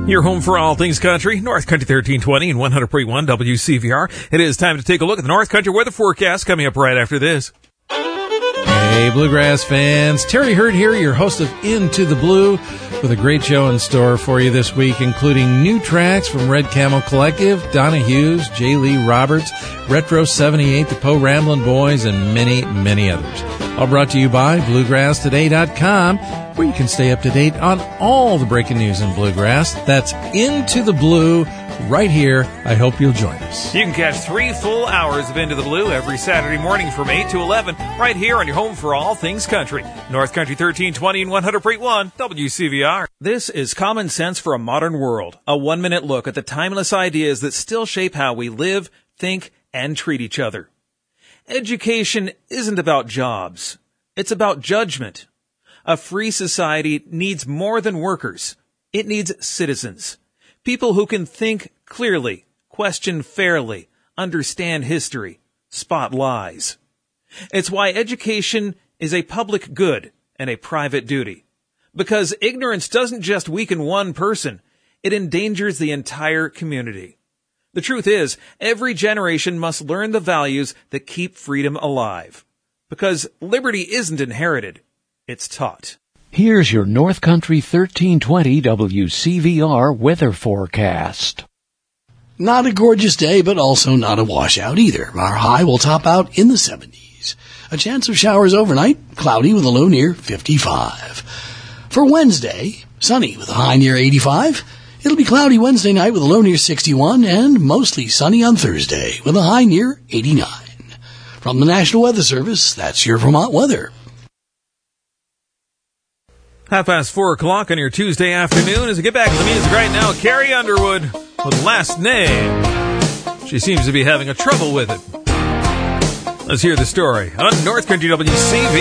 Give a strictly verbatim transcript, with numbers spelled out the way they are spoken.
Your home for all things country, North Country thirteen twenty and one hundred point one W C V R. It is time to take a look at the North Country weather forecast coming up right after this. Hey, Bluegrass fans. Terry Hurd here, your host of Into the Blue, with a great show in store for you this week, including new tracks from Red Camel Collective, Donna Hughes, J. Lee Roberts, Retro seventy-eight, the Poe Ramblin' Boys, and many, many others. All brought to you by Bluegrass Today dot com, where you can stay up to date on all the breaking news in Bluegrass. That's Into the Blue right here. I hope you'll join us. You can catch three full hours of Into the Blue every Saturday morning from eight to eleven right here on your home for all things country. North Country thirteen twenty and one hundred point one W C V R. This is Common Sense for a Modern World, a one-minute look at the timeless ideas that still shape how we live, think, and treat each other. Education isn't about jobs. It's about judgment. A free society needs more than workers. It needs citizens. People who can think clearly, question fairly, understand history, spot lies. It's why education is a public good and a private duty. Because ignorance doesn't just weaken one person, it endangers the entire community. The truth is, every generation must learn the values that keep freedom alive. Because liberty isn't inherited, it's taught. Here's your North Country thirteen twenty W C V R weather forecast. Not a gorgeous day, but also not a washout either. Our high will top out in the seventies. A chance of showers overnight, cloudy with a low near fifty-five. For Wednesday, sunny with a high near eighty-five. It'll be cloudy Wednesday night with a low near sixty-one, and mostly sunny on Thursday with a high near eighty-nine. From the National Weather Service, that's your Vermont weather. Half past four o'clock on your Tuesday afternoon. As we get back to the music right now, Carrie Underwood with Last Name. She seems to be having a trouble with it. Let's hear the story on North Country W C V